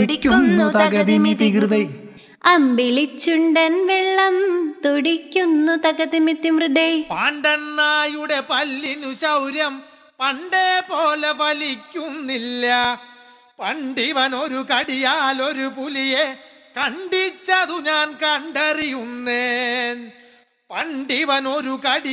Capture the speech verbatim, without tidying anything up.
തുടിക്കുന്നു തകതിമിതി ഹൃദയ. അമ്പിളിച്ചുണ്ടൻ വെള്ളം തുടിക്കുന്നു തകതിമിതി മൃദേ. പാണ്ഡന്നായുടെ പല്ലിനു ശൗര്യം പണ്ടേ പോലെ ഫലിക്കുന്നില്ല. പണ്ടിവൻ ഒരു കടിയാൽ ഒരു പുലിയെ കണ്ടിച്ചതു ഞാൻ കണ്ടറിയുന്നേൻ. പണ്ടിവൻ ഒരു കടി